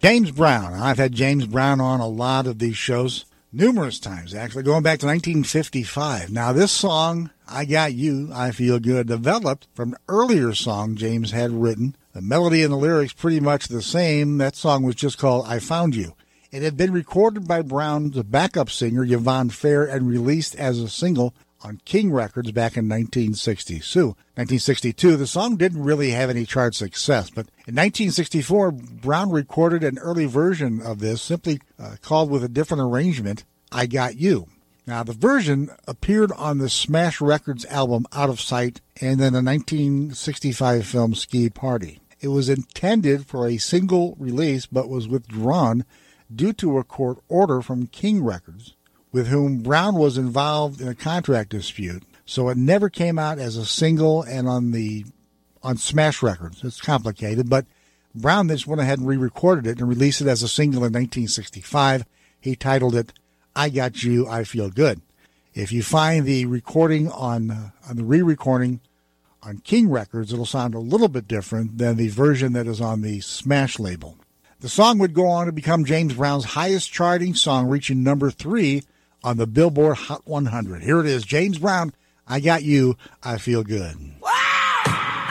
James Brown. I've had James Brown on a lot of these shows, numerous times, actually, going back to 1955. Now, this song, I Got You, I Feel Good, developed from an earlier song James had written. The melody and the lyrics pretty much the same. That song was just called I Found You. It had been recorded by Brown's backup singer, Yvonne Fair, and released as a single on King Records back in 1962. The song didn't really have any chart success, but in 1964, Brown recorded an early version of this, simply called with a different arrangement, I Got You. Now, the version appeared on the Smash Records album Out of Sight and then the 1965 film Ski Party. It was intended for a single release, but was withdrawn due to a court order from King Records, with whom Brown was involved in a contract dispute. So it never came out as a single and on Smash Records. It's complicated, but Brown just went ahead and re-recorded it and released it as a single in 1965. He titled it, I Got You, I Feel Good. If you find the recording on the re-recording on King Records, it'll sound a little bit different than the version that is on the Smash label. The song would go on to become James Brown's highest charting song, reaching number 3 on the Billboard Hot 100. Here it is, James Brown, I Got You, I Feel Good.